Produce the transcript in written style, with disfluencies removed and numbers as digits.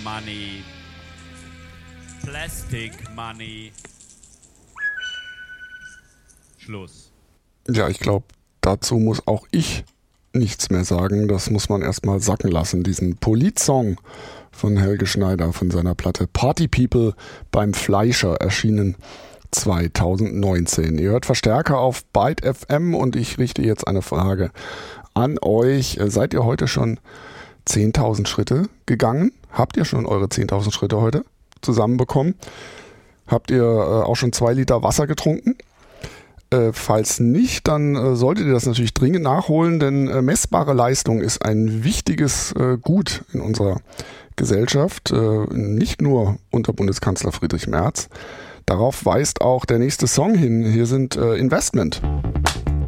Money. Plastic Money. Schluss. Ja, ich glaube, dazu muss auch ich nichts mehr sagen. Das muss man erstmal sacken lassen. Diesen Polit-Song von Helge Schneider von seiner Platte Party People beim Fleischer erschienen 2019. Ihr hört Verstärker auf Byte FM und ich richte jetzt eine Frage an euch. Seid ihr heute schon 10.000 Schritte gegangen? Habt ihr schon eure 10.000 Schritte heute zusammenbekommen? Habt ihr auch schon 2 Liter Wasser getrunken? Falls nicht, dann solltet ihr das natürlich dringend nachholen, denn messbare Leistung ist ein wichtiges Gut in unserer Gesellschaft, nicht nur unter Bundeskanzler Friedrich Merz. Darauf weist auch der nächste Song hin. Hier sind Investment.